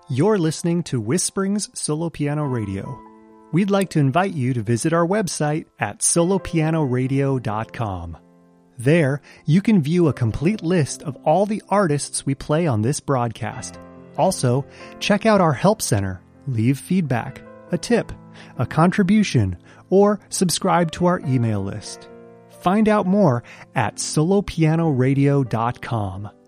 You're listening to Whisperings Solo Piano Radio. We'd like to invite you to visit our website at solopianoradio.com. There, you can view a complete list of all the artists we play on this broadcast. Also, check out our Help Center, leave feedback, a tip, a contribution, or subscribe to our email list. Find out more at solopianoradio.com.